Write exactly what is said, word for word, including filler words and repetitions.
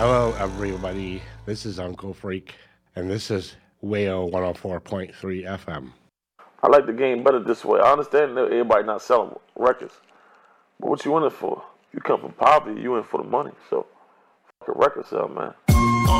Hello, everybody. This is Uncle Freak, and this is Wayo one oh four point three F M. I like the game better this way. I understand that everybody not selling records, but what you in it for? You come from poverty, you in for the money. So, fuck a record sale, man.